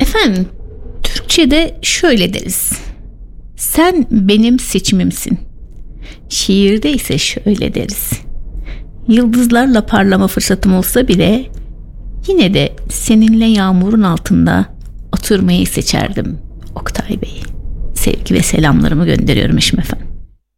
Efendim, Türkçe'de şöyle deriz: sen benim seçimimsin. Şiirde ise şöyle deriz: yıldızlarla parlama fırsatım olsa bile yine de seninle yağmurun altında oturmayı seçerdim Oktay Bey. Sevgi ve selamlarımı gönderiyorum eşim efendim.